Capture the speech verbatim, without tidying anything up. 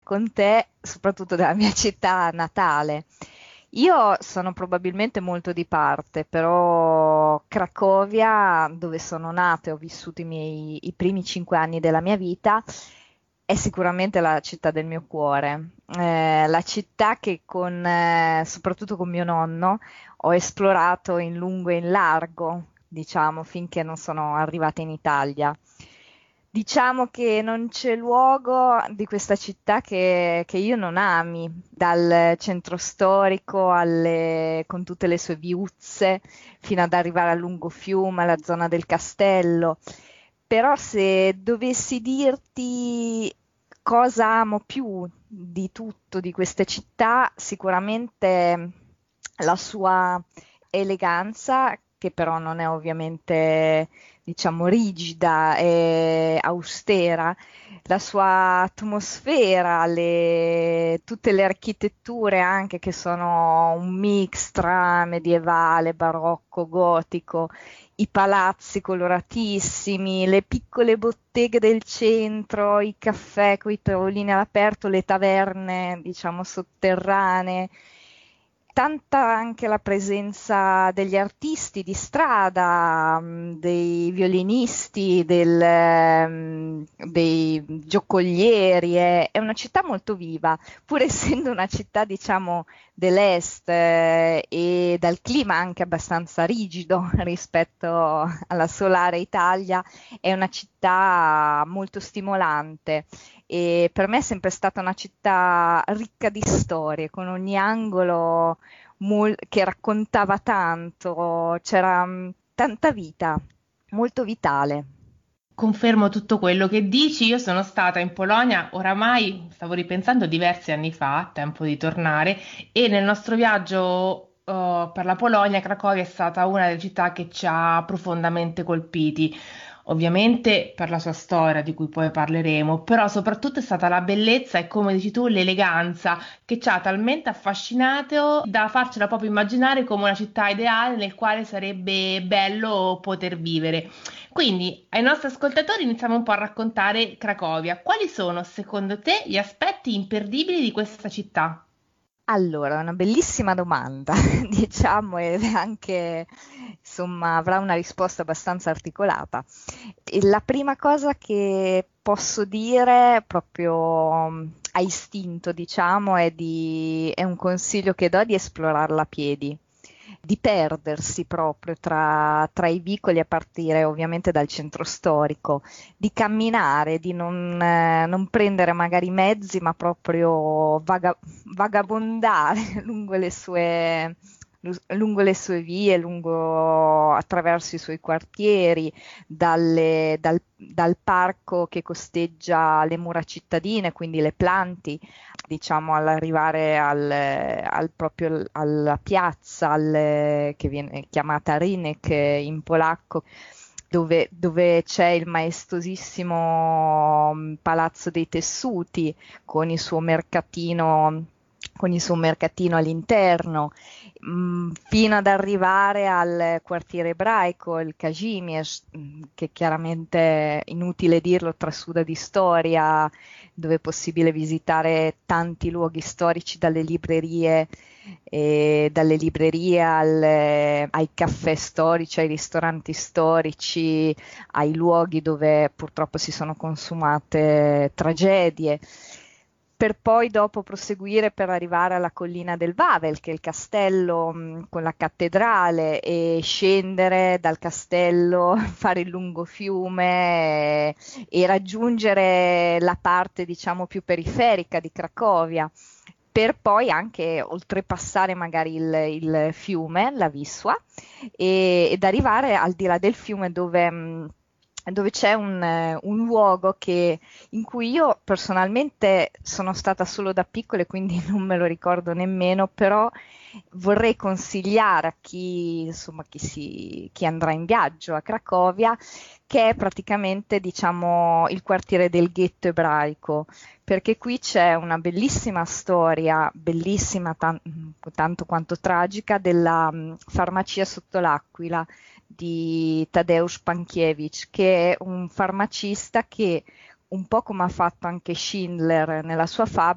con te, soprattutto della mia città natale. Io sono probabilmente molto di parte, però Cracovia, dove sono nata e ho vissuto i miei, i primi cinque anni della mia vita, è sicuramente la città del mio cuore. Eh, la città che con, eh, soprattutto con mio nonno, ho esplorato in lungo e in largo, diciamo, finché non sono arrivata in Italia. Diciamo che non c'è luogo di questa città che, che io non ami, dal centro storico alle- con tutte le sue viuzze, fino ad arrivare al lungofiume, alla zona del castello. Però se dovessi dirti cosa amo più di tutto di queste città, sicuramente la sua eleganza, che però non è ovviamente, diciamo, rigida e austera, la sua atmosfera, le- tutte le architetture anche che sono un mix tra medievale, barocco, gotico, i palazzi coloratissimi, le piccole botteghe del centro, i caffè con i tavolini all'aperto, le taverne, diciamo, sotterranee. Tanta anche la presenza degli artisti di strada, mh, dei violinisti, del, ehm, dei giocolieri. È, è una città molto viva, pur essendo una città, diciamo, dell'est, eh, e dal clima anche abbastanza rigido rispetto alla solare Italia, è una città molto stimolante e per me è sempre stata una città ricca di storie, con ogni angolo mol- che raccontava tanto, c'era mh, tanta vita, molto vitale. Confermo tutto quello che dici. Io sono stata in Polonia, oramai stavo ripensando diversi anni fa, tempo di tornare, e nel nostro viaggio eh, per la Polonia, Cracovia è stata una delle città che ci ha profondamente colpiti. Ovviamente per la sua storia, di cui poi parleremo, però soprattutto è stata la bellezza e, come dici tu, l'eleganza che ci ha talmente affascinato da farcela proprio immaginare come una città ideale nel quale sarebbe bello poter vivere. Quindi, ai nostri ascoltatori iniziamo un po' a raccontare Cracovia. Quali sono, secondo te, gli aspetti imperdibili di questa città? Allora, è una bellissima domanda, diciamo, ed è anche, insomma, avrà una risposta abbastanza articolata. E la prima cosa che posso dire, proprio mh, a istinto, diciamo, è di, è un consiglio che do di esplorarla a piedi, di perdersi proprio tra, tra i vicoli a partire ovviamente dal centro storico, di camminare, di non, eh, non prendere magari mezzi, ma proprio vaga- vagabondare lungo le sue, lu- lungo le sue vie, lungo, attraverso i suoi quartieri, dalle- dal, dal parco che costeggia le mura cittadine, quindi le planti, diciamo all'arrivare al, al proprio alla piazza al- che viene chiamata Rynek in polacco, dove, dove c'è il maestosissimo mm, Palazzo dei Tessuti con il suo mercatino, con il suo mercatino all'interno, mm, fino ad arrivare al quartiere ebraico, il Kazimierz, mm, che chiaramente è inutile dirlo, trasuda di storia, dove è possibile visitare tanti luoghi storici, dalle librerie, e dalle librerie al- ai caffè storici, ai ristoranti storici, ai luoghi dove purtroppo si sono consumate tragedie, per poi dopo proseguire per arrivare alla collina del Wavel, che è il castello mh, con la cattedrale, e scendere dal castello, fare il lungo fiume, e, e raggiungere la parte, diciamo, più periferica di Cracovia, per poi anche oltrepassare magari il, il fiume, la Wisła, e- ed arrivare al di là del fiume dove, mh, dove c'è un, eh, un luogo che, in cui io personalmente sono stata solo da piccola e quindi non me lo ricordo nemmeno, però vorrei consigliare a chi, insomma, chi, si, chi andrà in viaggio a Cracovia, che è praticamente, diciamo, il quartiere del ghetto ebraico, perché qui c'è una bellissima storia, bellissima tan- tanto quanto tragica, della mh, farmacia sotto l'Aquila di Tadeusz Pankiewicz, che è un farmacista che, un po' come ha fatto anche Schindler nella sua fabbrica,